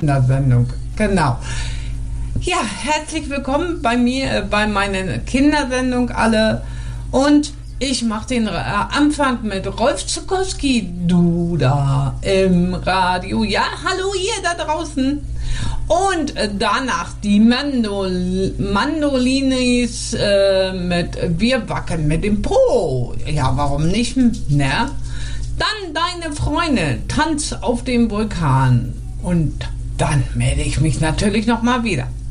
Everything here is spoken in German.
Kindersendung, genau. Ja, herzlich willkommen bei mir, bei meiner Kindersendung alle. Und ich mache den Anfang mit Rolf Zuckowski, du da im Radio. Ja, hallo ihr da draußen. Und danach die Mandolinis mit Wir wackeln mit dem Po. Ja, warum nicht, ne? Dann deine Freunde, Tanz auf dem Vulkan. Und dann melde ich mich natürlich nochmal wieder.